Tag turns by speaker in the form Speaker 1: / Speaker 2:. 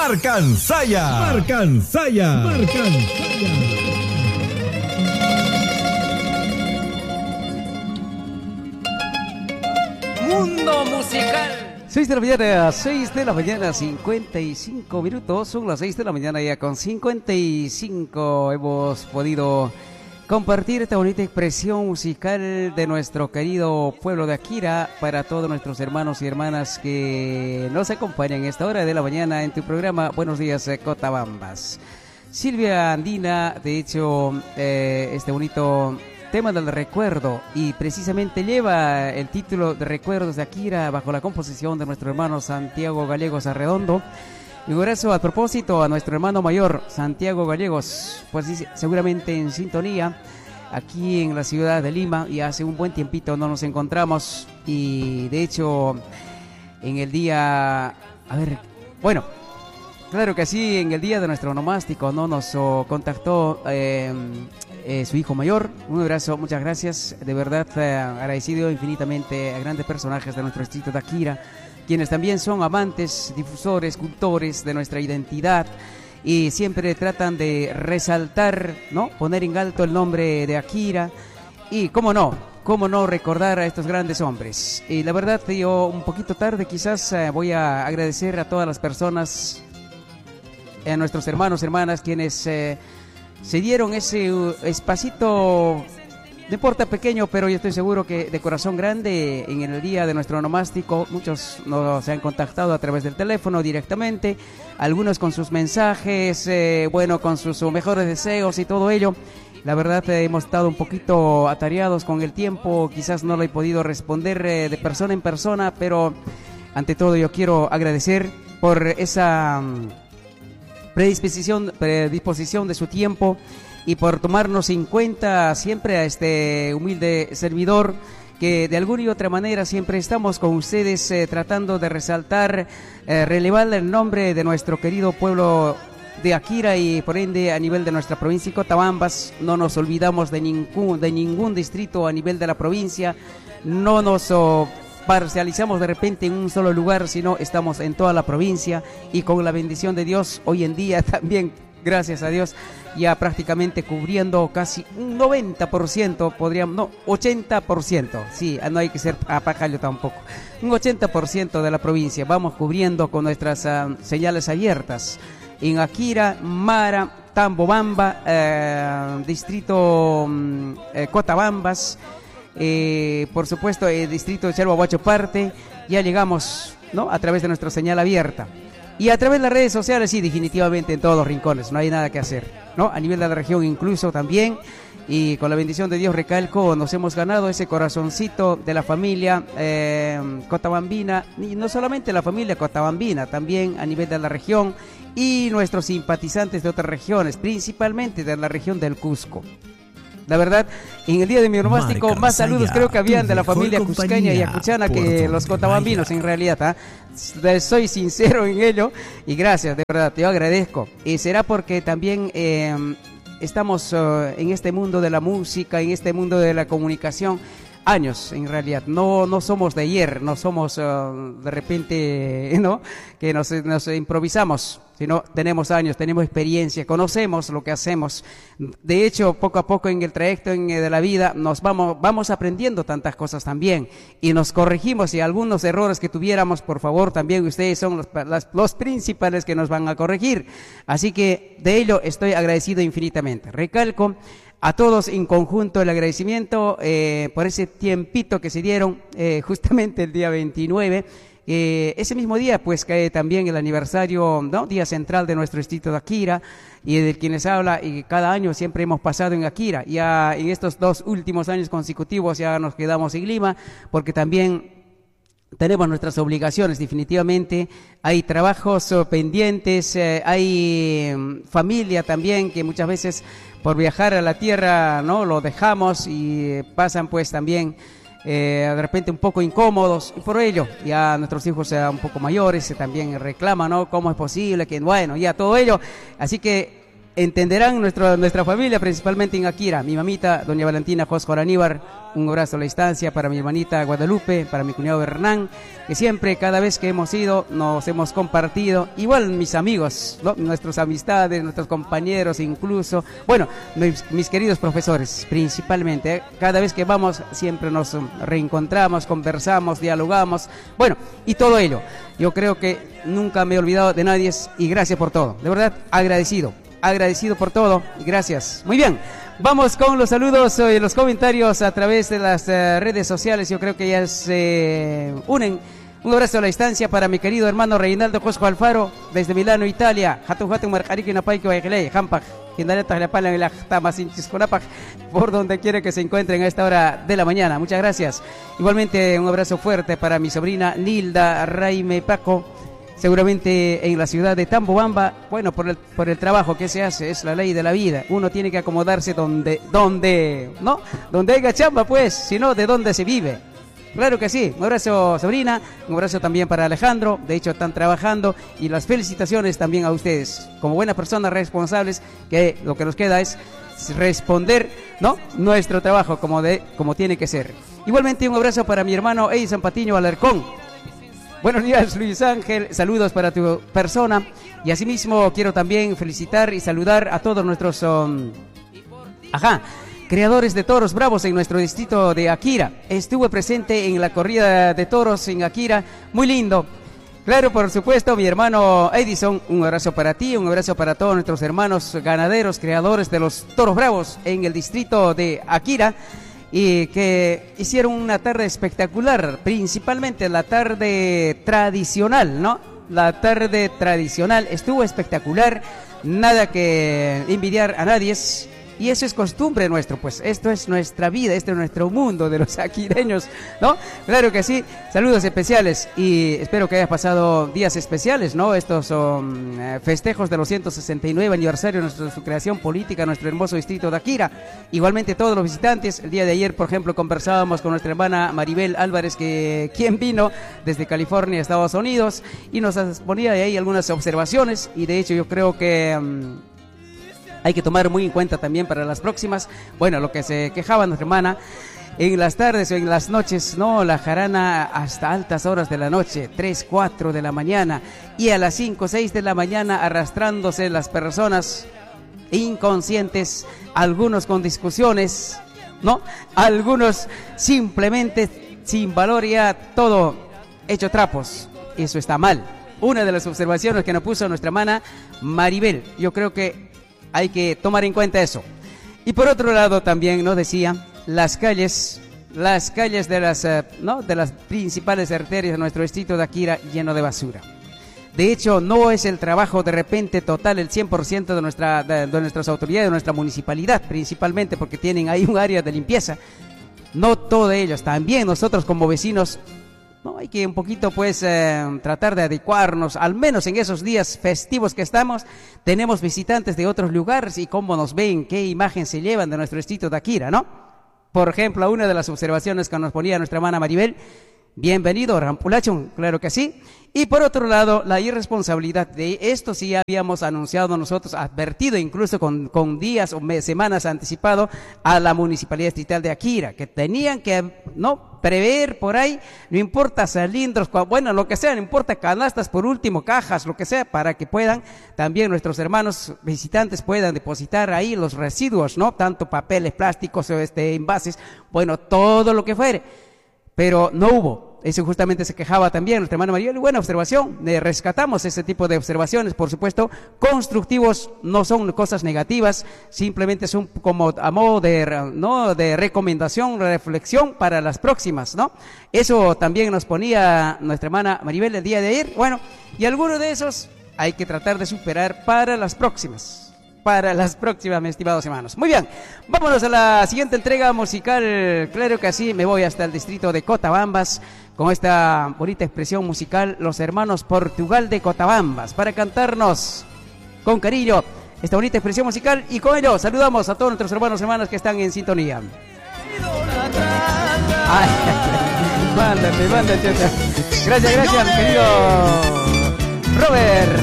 Speaker 1: Marcansaya. Marcansaya. Marcansaya.
Speaker 2: Mundo musical.
Speaker 3: 6 de la mañana, 6 de la mañana, 55 minutos. Son las 6 de la mañana ya con 55. Hemos podido compartir esta bonita expresión musical de nuestro querido pueblo de Akira para todos nuestros hermanos y hermanas que nos acompañan a esta hora de la mañana en tu programa Buenos Días Cotabambas. Silvia Andina, de hecho, este bonito tema del recuerdo, y precisamente lleva el título de Recuerdos de Akira bajo la composición de nuestro hermano Santiago Gallegos Arredondo. Y un abrazo a propósito a nuestro hermano mayor Santiago Gallegos, pues seguramente en sintonía aquí en la ciudad de Lima, y hace un buen tiempito no nos encontramos, y de hecho en el día, claro que sí, en el día de nuestro onomástico no nos contactó su hijo mayor. Un abrazo, muchas gracias, de verdad agradecido infinitamente a grandes personajes de nuestro distrito de Akira, quienes también son amantes, difusores, cultores de nuestra identidad, y siempre tratan de resaltar, ¿no? Poner en alto el nombre de Akira, y cómo no recordar a estos grandes hombres. Y la verdad, yo un poquito tarde quizás voy a agradecer a todas las personas, a nuestros hermanos, hermanas, quienes se dieron ese espacito, no importa pequeño, pero yo estoy seguro que de corazón grande en el día de nuestro onomástico. Muchos nos han contactado a través del teléfono directamente, algunos con sus mensajes, con sus mejores deseos y todo ello. La verdad, hemos estado un poquito atareados con el tiempo, quizás no lo he podido responder de persona en persona, pero ante todo yo quiero agradecer por esa predisposición de su tiempo, y por tomarnos en cuenta siempre a este humilde servidor, que de alguna y otra manera siempre estamos con ustedes tratando de resaltar, relevar el nombre de nuestro querido pueblo de Akira, y por ende a nivel de nuestra provincia de Cotabambas. No nos olvidamos de ningún distrito a nivel de la provincia, no nos parcializamos de repente en un solo lugar, sino estamos en toda la provincia, y con la bendición de Dios hoy en día también, gracias a Dios, ya prácticamente cubriendo casi un 90%, 80%, sí, no hay que ser apajallo tampoco, un 80% de la provincia vamos cubriendo con nuestras señales abiertas en Akira, Mara, Tambobamba, distrito Cotabambas, por supuesto el distrito de Chalhuahuacho parte. Ya llegamos, ¿no?, a través de nuestra señal abierta, y a través de las redes sociales, sí, definitivamente en todos los rincones, no hay nada que hacer, ¿no? A nivel de la región incluso también, y con la bendición de Dios, recalco, nos hemos ganado ese corazoncito de la familia cotabambina, y no solamente la familia cotabambina, también a nivel de la región, y nuestros simpatizantes de otras regiones, principalmente de la región del Cusco. La verdad, en el día de mi onomástico, más saludos creo que habían de la familia cusqueña y acuchana que los cotabambinos, en realidad, soy sincero en ello, y gracias, de verdad, te agradezco. Y será porque también estamos en este mundo de la música, en este mundo de la comunicación, años en realidad, no somos de ayer, no somos de repente, ¿no?, que nos improvisamos, sino tenemos años, tenemos experiencia, conocemos lo que hacemos. De hecho, poco a poco en el trayecto de la vida nos vamos aprendiendo tantas cosas también, y nos corregimos, y algunos errores que tuviéramos, por favor, también ustedes son los principales que nos van a corregir. Así que de ello estoy agradecido infinitamente. Recalco a todos en conjunto el agradecimiento por ese tiempito que se dieron justamente el día 29. Ese mismo día pues cae también el aniversario, ¿no?, día central de nuestro distrito de Akira, y de quienes habla, y cada año siempre hemos pasado en Akira. Ya en estos 2 últimos años consecutivos ya nos quedamos en Lima, porque también tenemos nuestras obligaciones, definitivamente. Hay trabajos pendientes, hay familia también, que muchas veces por viajar a la tierra, ¿no?, lo dejamos, y pasan pues también de repente un poco incómodos, y por ello ya nuestros hijos un poco mayores también reclaman, ¿no?, cómo es posible que, bueno, ya todo ello. Así que entenderán nuestra familia, principalmente en Akira. Mi mamita, doña Valentina Josco Aníbar, un abrazo a la distancia para mi hermanita Guadalupe, para mi cuñado Hernán, que siempre, cada vez que hemos ido, nos hemos compartido. Igual mis amigos, ¿no? Nuestras amistades, nuestros compañeros incluso. Bueno, mis queridos profesores, principalmente. Cada vez que vamos, siempre nos reencontramos, conversamos, dialogamos. Bueno, y todo ello. Yo creo que nunca me he olvidado de nadie y gracias por todo. De verdad, agradecido por todo y gracias. Muy bien, vamos con los saludos y los comentarios a través de las redes sociales. Yo creo que ya se unen. Un abrazo a la distancia para mi querido hermano Reinaldo Cosco Alfaro desde Milano, Italia. Por donde quiera que se encuentren a esta hora de la mañana. Muchas gracias. Igualmente un abrazo fuerte para mi sobrina Nilda Raime Paco, seguramente en la ciudad de Tambobamba. Bueno, por el trabajo que se hace, es la ley de la vida. Uno tiene que acomodarse donde haya chamba, pues, si no, de dónde se vive. Claro que sí. Un abrazo, sobrina, un abrazo también para Alejandro. De hecho, están trabajando y las felicitaciones también a ustedes. Como buenas personas responsables, que lo que nos queda es responder, ¿no?, nuestro trabajo como tiene que ser. Igualmente un abrazo para mi hermano Edison Patiño Alarcón. Buenos días, Luis Ángel, saludos para tu persona. Y asimismo quiero también felicitar y saludar a todos nuestros creadores de toros bravos en nuestro distrito de Akira. Estuve presente en la corrida de toros en Akira, muy lindo. Claro, por supuesto, mi hermano Edison, un abrazo para ti, un abrazo para todos nuestros hermanos ganaderos, creadores de los toros bravos en el distrito de Akira, y que hicieron una tarde espectacular, principalmente la tarde tradicional, ¿no? La tarde tradicional estuvo espectacular, nada que envidiar a nadie. Y eso es costumbre nuestro, pues esto es nuestra vida, este es nuestro mundo de los aquireños, ¿no? Claro que sí. Saludos especiales y espero que hayas pasado días especiales, ¿no? Estos son festejos de los 169 aniversario de su creación política, nuestro hermoso distrito de Akira. Igualmente todos los visitantes. El día de ayer, por ejemplo, conversábamos con nuestra hermana Maribel Álvarez, quien vino desde California, Estados Unidos, y nos ponía ahí algunas observaciones, y de hecho yo creo que hay que tomar muy en cuenta también para las próximas. Bueno, lo que se quejaba nuestra hermana, en las tardes o en las noches, no, la jarana hasta altas horas de la noche, 3, 4 de la mañana, y a las 5, 6 de la mañana arrastrándose las personas inconscientes, algunos con discusiones, ¿no? Algunos simplemente sin valor, ya todo hecho trapos. Eso está mal. Una de las observaciones que nos puso nuestra hermana Maribel, yo creo que hay que tomar en cuenta eso. Y por otro lado también nos decía las calles de las principales arterias de nuestro distrito de Akira lleno de basura. De hecho, no es el trabajo de repente total, el 100% de nuestras autoridades, de nuestra municipalidad, principalmente porque tienen ahí un área de limpieza. No todos ellos, también nosotros como vecinos, no, hay que un poquito pues tratar de adecuarnos, al menos en esos días festivos que estamos. Tenemos visitantes de otros lugares y cómo nos ven, qué imagen se llevan de nuestro distrito de Akira, ¿no? Por ejemplo, una de las observaciones que nos ponía nuestra hermana Maribel: bienvenido, Rampulachón, claro que sí. Y por otro lado, la irresponsabilidad de esto sí habíamos anunciado nosotros, advertido incluso con días o semanas anticipado a la Municipalidad Distrital de Akira, que tenían que prever por ahí, no importa cilindros, bueno, lo que sea, no importa canastas, por último cajas, lo que sea, para que puedan también nuestros hermanos visitantes puedan depositar ahí los residuos, ¿no? Tanto papeles, plásticos, envases, bueno, todo lo que fuere. Pero no hubo. Eso justamente se quejaba también nuestra hermana María. Buena observación. Rescatamos ese tipo de observaciones, por supuesto, constructivos, no son cosas negativas, simplemente son como a modo de recomendación, reflexión para las próximas, ¿no? Eso también nos ponía nuestra hermana Maribel el día de ayer. Bueno, y algunos de esos hay que tratar de superar para las próximas. Mis estimados hermanos. Muy bien, vámonos a la siguiente entrega musical. Claro que sí, me voy hasta el distrito de Cotabambas con esta bonita expresión musical, los hermanos Portugal de Cotabambas, para cantarnos con cariño esta bonita expresión musical, y con ello saludamos a todos nuestros hermanos y hermanas que están en sintonía. Mándate, cheta. Gracias, mi querido Robert.